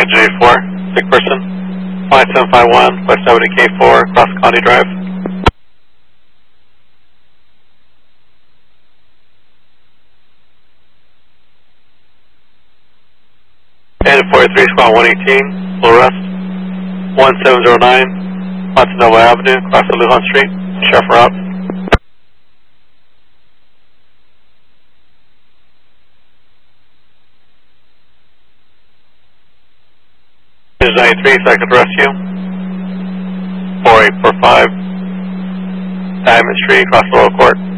Engine 84, sick person. 5751, West Avenue K4, Cross County Drive. Engine 43, squad 118, full arrest. 1709, Montanova Avenue, across the Lujan Street, Sheriff route. Engine 93, second rescue. 4845, Diamond Street, across Laurel Court.